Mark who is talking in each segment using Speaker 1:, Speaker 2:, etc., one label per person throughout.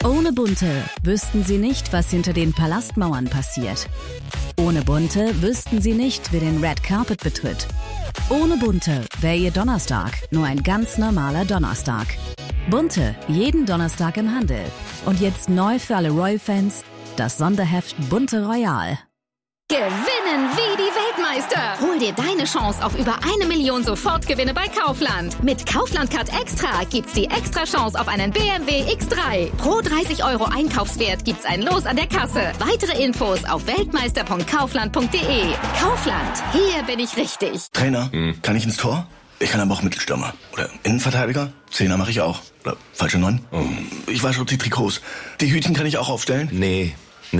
Speaker 1: Ohne Bunte wüssten Sie nicht, was hinter den Palastmauern passiert. Ohne Bunte wüssten Sie nicht, wer den Red Carpet betritt. Ohne Bunte wäre Ihr Donnerstag nur ein ganz normaler Donnerstag. Bunte, jeden Donnerstag im Handel. Und jetzt neu für alle Royal-Fans, das Sonderheft Bunte Royal.
Speaker 2: Gewinnen wie die Weltmeister! Hol dir deine Chance auf über 1 Million Sofortgewinne bei Kaufland. Mit Kaufland Card Extra gibt's die extra Chance auf einen BMW X3. Pro 30 € Einkaufswert gibt's ein Los an der Kasse. Weitere Infos auf weltmeister.kaufland.de. Kaufland, hier bin ich richtig.
Speaker 3: Trainer, kann ich ins Tor? Ich kann aber auch Mittelstürmer. Oder Innenverteidiger? Zehner mache ich auch. Oder falsche 9? Ich wasche die Trikots. Die Hütchen kann ich auch aufstellen?
Speaker 4: Nee.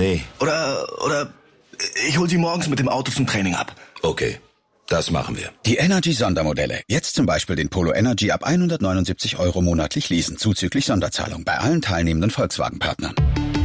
Speaker 3: Oder ich hol sie morgens mit dem Auto zum Training ab.
Speaker 4: Okay, das machen wir.
Speaker 5: Die Energy-Sondermodelle. Jetzt zum Beispiel den Polo Energy ab 179 € monatlich leasen, zuzüglich Sonderzahlung bei allen teilnehmenden Volkswagen-Partnern.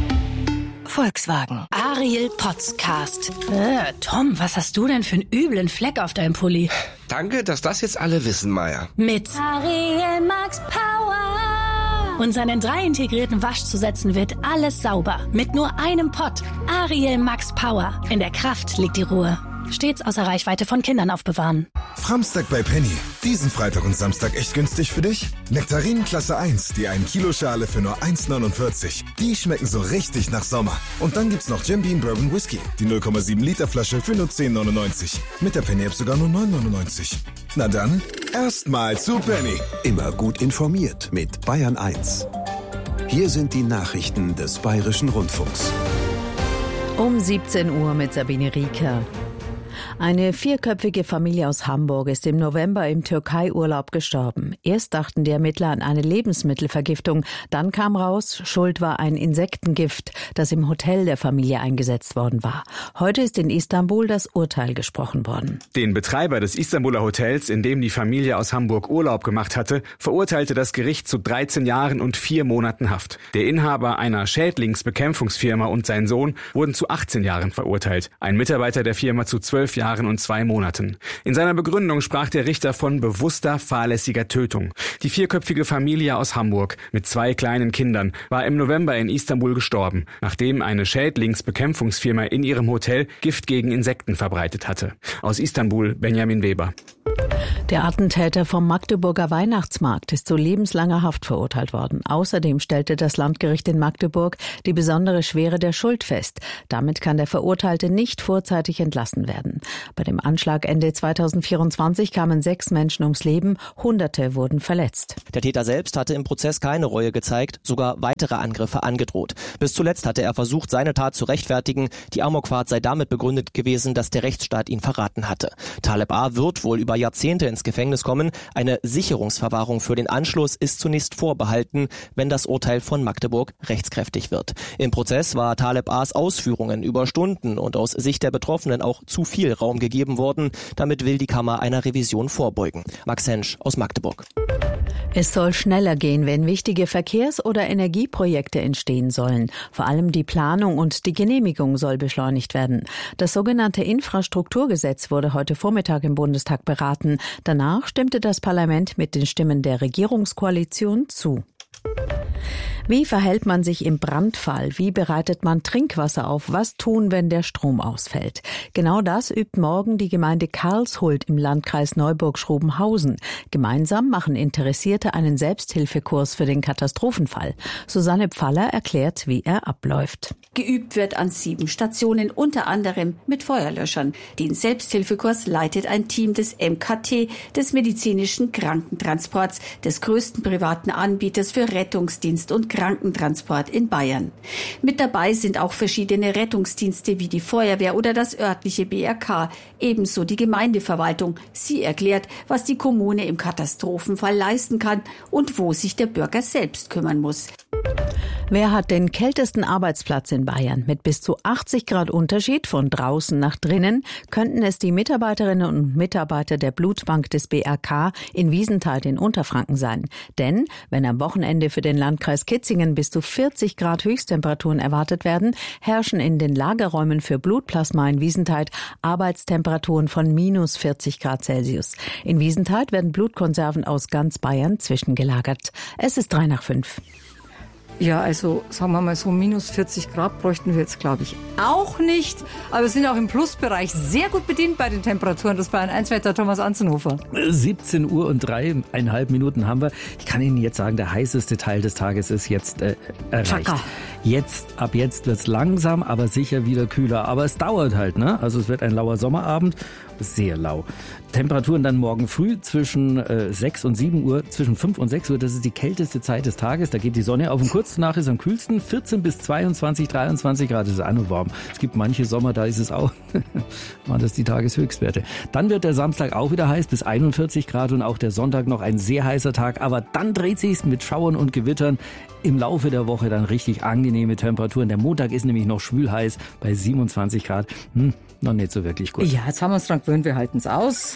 Speaker 6: Volkswagen. Ariel Podcast. Tom, was hast du denn für einen üblen Fleck auf deinem Pulli?
Speaker 7: Danke, dass das jetzt alle wissen, Maya.
Speaker 6: Mit
Speaker 8: Ariel Max Power.
Speaker 6: Und seinen 3 integrierten Waschzusätzen wird alles sauber. Mit nur einem Pott. Ariel Max Power. In der Kraft liegt die Ruhe. Stets außer Reichweite von Kindern aufbewahren.
Speaker 9: Framstag bei Penny. Diesen Freitag und Samstag echt günstig für dich? Nektarinen Klasse 1, die 1 Kilo Schale für nur 1,49. Die schmecken so richtig nach Sommer. Und dann gibt's noch Jim Beam Bourbon Whisky. Die 0,7 Liter Flasche für nur 10,99. Mit der Penny App sogar nur 9,99. Na dann, erstmal zu Penny.
Speaker 10: Immer gut informiert mit Bayern 1. Hier sind die Nachrichten des Bayerischen Rundfunks.
Speaker 11: Um 17 Uhr mit Sabine Rieker. Eine 4-köpfige Familie aus Hamburg ist im November im Türkei-Urlaub gestorben. Erst dachten die Ermittler an eine Lebensmittelvergiftung. Dann kam raus, Schuld war ein Insektengift, das im Hotel der Familie eingesetzt worden war. Heute ist in Istanbul das Urteil gesprochen worden.
Speaker 12: Den Betreiber des Istanbuler Hotels, in dem die Familie aus Hamburg Urlaub gemacht hatte, verurteilte das Gericht zu 13 Jahren und 4 Monaten Haft. Der Inhaber einer Schädlingsbekämpfungsfirma und sein Sohn wurden zu 18 Jahren verurteilt. Ein Mitarbeiter der Firma zu 12 Jahren und 2 Monaten. In seiner Begründung sprach der Richter von bewusster, fahrlässiger Tötung. Die 4-köpfige Familie aus Hamburg mit 2 kleinen Kindern war im November in Istanbul gestorben, nachdem eine Schädlingsbekämpfungsfirma in ihrem Hotel Gift gegen Insekten verbreitet hatte. Aus Istanbul, Benjamin Weber.
Speaker 11: Der Attentäter vom Magdeburger Weihnachtsmarkt ist zu lebenslanger Haft verurteilt worden. Außerdem stellte das Landgericht in Magdeburg die besondere Schwere der Schuld fest. Damit kann der Verurteilte nicht vorzeitig entlassen werden. Bei dem Anschlag Ende 2024 kamen 6 Menschen ums Leben, Hunderte wurden verletzt.
Speaker 13: Der Täter selbst hatte im Prozess keine Reue gezeigt, sogar weitere Angriffe angedroht. Bis zuletzt hatte er versucht, seine Tat zu rechtfertigen. Die Amokfahrt sei damit begründet gewesen, dass der Rechtsstaat ihn verraten hatte. Taleb A. wird wohl über Jahrzehnte ins Gefängnis kommen. Eine Sicherungsverwahrung für den Anschluss ist zunächst vorbehalten, wenn das Urteil von Magdeburg rechtskräftig wird. Im Prozess war Taleb A.'s Ausführungen über Stunden und aus Sicht der Betroffenen auch zu viel Raum gegeben worden. Damit will die Kammer einer Revision vorbeugen. Max Hensch aus Magdeburg.
Speaker 11: Es soll schneller gehen, wenn wichtige Verkehrs- oder Energieprojekte entstehen sollen. Vor allem die Planung und die Genehmigung soll beschleunigt werden. Das sogenannte Infrastrukturgesetz wurde heute Vormittag im Bundestag beraten. Danach stimmte das Parlament mit den Stimmen der Regierungskoalition zu. Wie verhält man sich im Brandfall? Wie bereitet man Trinkwasser auf? Was tun, wenn der Strom ausfällt? Genau das übt morgen die Gemeinde Karlshult im Landkreis Neuburg-Schrobenhausen. Gemeinsam machen Interessierte einen Selbsthilfekurs für den Katastrophenfall. Susanne Pfaller erklärt, wie er abläuft.
Speaker 14: Geübt wird an 7 Stationen, unter anderem mit Feuerlöschern. Den Selbsthilfekurs leitet ein Team des MKT, des medizinischen Krankentransports, des größten privaten Anbieters für Rettungsdienst und Krankentransport in Bayern. Mit dabei sind auch verschiedene Rettungsdienste wie die Feuerwehr oder das örtliche BRK, ebenso die Gemeindeverwaltung. Sie erklärt, was die Kommune im Katastrophenfall leisten kann und wo sich der Bürger selbst kümmern muss.
Speaker 11: Wer hat den kältesten Arbeitsplatz in Bayern? Mit bis zu 80 Grad Unterschied von draußen nach drinnen könnten es die Mitarbeiterinnen und Mitarbeiter der Blutbank des BRK in Wiesenthal in Unterfranken sein. Denn wenn am Wochenende für den Landkreis Kitzingen bis zu 40 Grad Höchsttemperaturen erwartet werden, herrschen in den Lagerräumen für Blutplasma in Wiesenthal Arbeitstemperaturen von minus 40 Grad Celsius. In Wiesenthal werden Blutkonserven aus ganz Bayern zwischengelagert. Es ist 3:05.
Speaker 15: Ja, also sagen wir mal so minus 40 Grad bräuchten wir jetzt, glaube ich, auch nicht. Aber wir sind auch im Plusbereich sehr gut bedient bei den Temperaturen. Das Bayern 1 Wetter Thomas Anzenhofer.
Speaker 16: 17 Uhr und 3,5 Minuten haben wir. Ich kann Ihnen jetzt sagen, der heißeste Teil des Tages ist jetzt erreicht. Ab jetzt wird es langsam, aber sicher wieder kühler. Aber es dauert halt, ne? Also es wird ein lauer Sommerabend, sehr lau. Temperaturen dann morgen früh zwischen 6 und 7 Uhr, zwischen 5 und 6 Uhr. Das ist die kälteste Zeit des Tages. Da geht die Sonne auf und kurz danach ist am kühlsten. 14 bis 22, 23 Grad ist auch noch warm. Es gibt manche Sommer, da ist es auch, waren das die Tageshöchstwerte. Dann wird der Samstag auch wieder heiß bis 41 Grad und auch der Sonntag noch ein sehr heißer Tag. Aber dann dreht sich's mit Schauern und Gewittern. Im Laufe der Woche dann richtig angenehme Temperaturen. Der Montag ist nämlich noch schwülheiß bei 27 Grad. Noch nicht so wirklich gut.
Speaker 15: Ja, jetzt haben wir uns dran gewöhnt, wir halten es aus.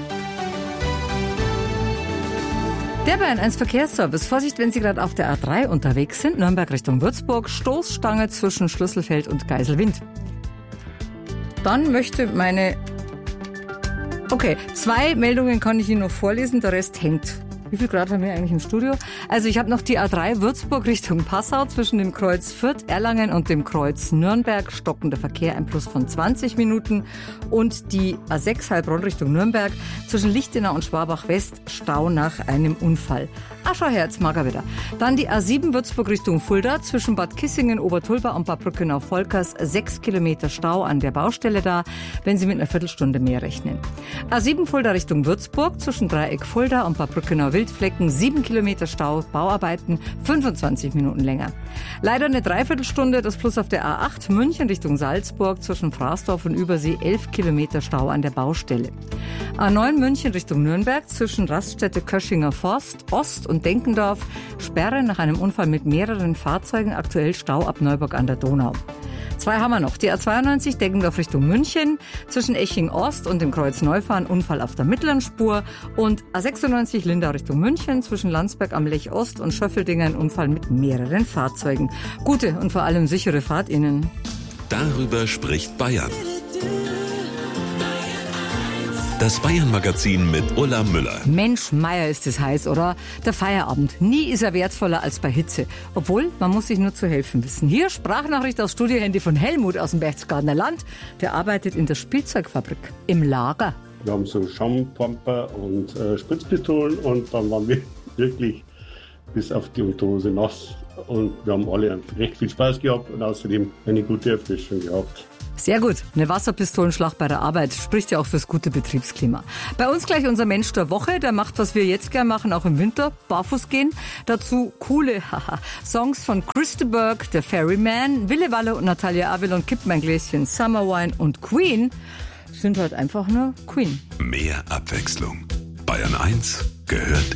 Speaker 15: Der Bayern 1 Verkehrsservice. Vorsicht, wenn Sie gerade auf der A3 unterwegs sind. Nürnberg Richtung Würzburg. Stoßstange zwischen Schlüsselfeld und Geiselwind. Dann möchte Okay, 2 Meldungen kann ich Ihnen noch vorlesen. Der Rest hängt. Wie viel Grad haben wir eigentlich im Studio? Also ich habe noch die A3 Würzburg Richtung Passau zwischen dem Kreuz Fürth Erlangen und dem Kreuz Nürnberg. Stockender Verkehr, ein Plus von 20 Minuten. Und die A6 Heilbronn Richtung Nürnberg zwischen Lichtenau und Schwabach West. Stau nach einem Unfall. Ach, schau her, jetzt mag er wieder. Dann die A7 Würzburg Richtung Fulda zwischen Bad Kissingen, Obertulba und Bad Brückenau-Volkers. 6 Kilometer Stau an der Baustelle da, wenn Sie mit einer Viertelstunde mehr rechnen. A7 Fulda Richtung Würzburg zwischen Dreieck Fulda und Bad Brückenau-Wildflecken. 7 Kilometer Stau, Bauarbeiten, 25 Minuten länger. Leider eine Dreiviertelstunde, das Plus auf der A8 München Richtung Salzburg zwischen Fraßdorf und Übersee. 11 Kilometer Stau an der Baustelle. A9 München Richtung Nürnberg zwischen Raststätte Köschinger Forst, Ost und Denkendorf. Sperre nach einem Unfall mit mehreren Fahrzeugen. Aktuell Stau ab Neuburg an der Donau. 2 haben wir noch. Die A92 Deckendorf Richtung München zwischen Eching Ost und dem Kreuz Neufahren. Unfall auf der mittleren Spur. Und A96 Lindau Richtung München zwischen Landsberg am Lech Ost und Schöffeldinger. Ein Unfall mit mehreren Fahrzeugen. Gute und vor allem sichere Fahrt Ihnen.
Speaker 17: Darüber spricht Bayern. Das Bayern-Magazin mit Ulla Müller.
Speaker 15: Mensch, Meier, ist es heiß, oder? Der Feierabend. Nie ist er wertvoller als bei Hitze. Obwohl, man muss sich nur zu helfen wissen. Hier Sprachnachricht aus Studiohandy von Helmut aus dem Berchtesgadener Land. Der arbeitet in der Spielzeugfabrik im Lager.
Speaker 18: Wir haben so Schaumpumper und Spritzpistolen und dann waren wir wirklich bis auf die Unterhose nass. Und wir haben alle recht viel Spaß gehabt und außerdem eine gute Erfrischung gehabt.
Speaker 15: Sehr gut. Eine Wasserpistolenschlacht bei der Arbeit spricht ja auch fürs gute Betriebsklima. Bei uns gleich unser Mensch der Woche. Der macht, was wir jetzt gern machen, auch im Winter. Barfuß gehen. Dazu coole Songs von Chris de Burgh, der Ferryman, Wille Walle und Natalia Avalon, Kipp mein Gläschen, Summer Wine und Queen sind halt einfach nur Queen.
Speaker 17: Mehr Abwechslung. Bayern 1 gehört